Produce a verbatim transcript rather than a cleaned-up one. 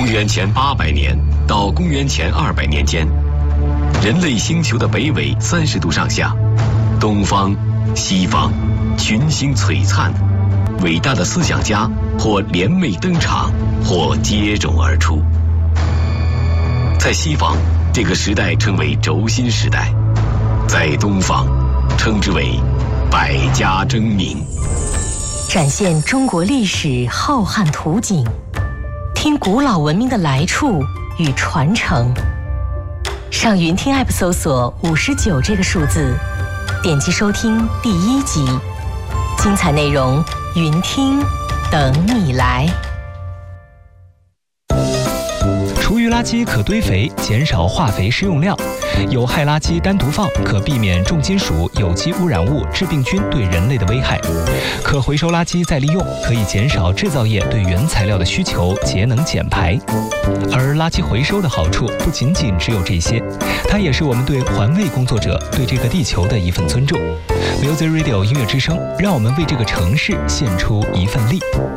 公元前八百年到公元前二百年间，人类星球的北纬三十度上下，东方、西方群星璀璨，伟大的思想家或联袂登场，或接踵而出。在西方，这个时代称为轴心时代；在东方，称之为百家争鸣。 展现中国历史浩瀚图景，听古老文明的来处与传承。上云听 App 搜索五十九这个数字，点击收听第一集，精彩内容云听等你来。 厨余垃圾可堆肥，减少化肥施用量；有害垃圾单独放，可避免重金属、有机污染物、致病菌对人类的危害。可回收垃圾再利用，可以减少制造业对原材料的需求，节能减排。而垃圾回收的好处不仅仅只有这些，它也是我们对环卫工作者、对这个地球的一份尊重。Music Radio 音乐之声，让我们为这个城市献出一份力。